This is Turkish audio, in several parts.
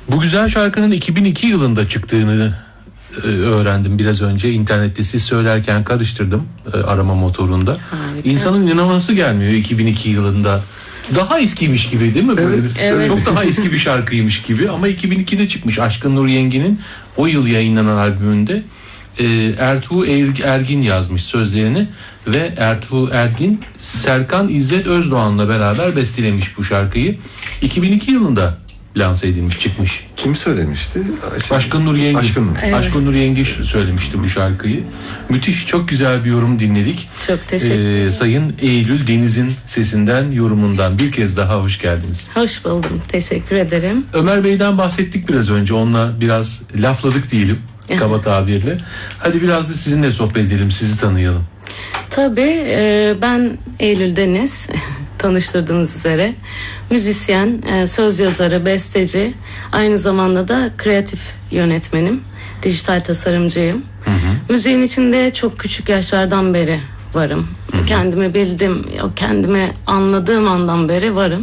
Bu güzel şarkının 2002 yılında çıktığını öğrendim biraz önce. İnternette siz söylerken karıştırdım arama motorunda. Harika. İnsanın inanması gelmiyor 2002 yılında. Daha eskiymiş gibi değil mi? Böyle Evet. Çok daha eski bir şarkıymış gibi ama 2002'de çıkmış. Aşkın Nur Yengi'nin o yıl yayınlanan albümünde Ertuğ Ergin yazmış sözlerini ve Ertuğ Ergin Serkan İzzet Özdoğan'la beraber bestelemiş bu şarkıyı. 2002 yılında lanse edilmiş, çıkmış. Kim söylemişti? Aşkın Nur Yengi. Evet. Aşkın Nur Yengi söylemişti bu şarkıyı. Müthiş, çok güzel bir yorum dinledik. Çok teşekkür ederim. Sayın Eylül Deniz'in sesinden, yorumundan bir kez daha hoş geldiniz. Hoş buldum. Teşekkür ederim. Ömer Bey'den bahsettik biraz önce. Onunla biraz lafladık diyelim, kaba tabirle. Hadi biraz da sizinle sohbet edelim, sizi tanıyalım. Tabii ben Eylül Deniz, tanıştırdığınız üzere müzisyen, söz yazarı, besteci, aynı zamanda da kreatif yönetmenim, dijital tasarımcıyım. Müziğin içinde çok küçük yaşlardan beri varım. Kendimi bildim, kendimi anladığım andan beri varım.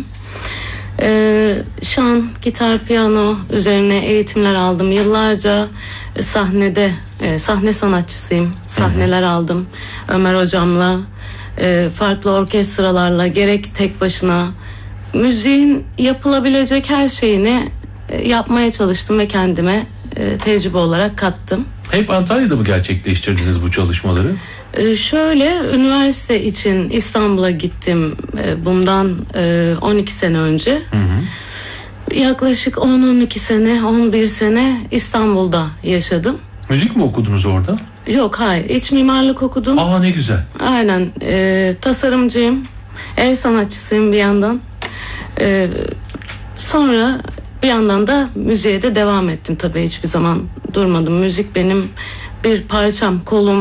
Şan, gitar, piyano üzerine eğitimler aldım. Yıllarca sahnede, sahne sanatçısıyım. Sahneler aldım Ömer hocamla, farklı orkestralarla, gerek tek başına. Müziğin yapılabilecek her şeyini yapmaya çalıştım ve kendime tecrübe olarak kattım. Hep Antalya'da mı gerçekleştirdiniz bu çalışmaları? Şöyle, üniversite için İstanbul'a gittim bundan 12 sene önce. Yaklaşık 10-12 sene, 11 sene İstanbul'da yaşadım. Müzik mi okudunuz orada? Yok, hayır, iç mimarlık okudum. Aa, ne güzel. Aynen, tasarımcıyım, el sanatçısıyım bir yandan. Sonra bir yandan da müziğe de devam ettim, tabii hiçbir zaman durmadım. Müzik benim bir parçam, kolum.